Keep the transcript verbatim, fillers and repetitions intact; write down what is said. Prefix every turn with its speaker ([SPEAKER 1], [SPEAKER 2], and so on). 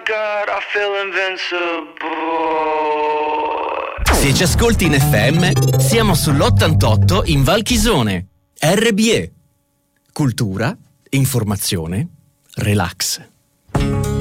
[SPEAKER 1] God, I feel invincible.
[SPEAKER 2] Se ci ascolti in F M, siamo sull'ottantotto in Val Chisone. R B E. Cultura, informazione, relax.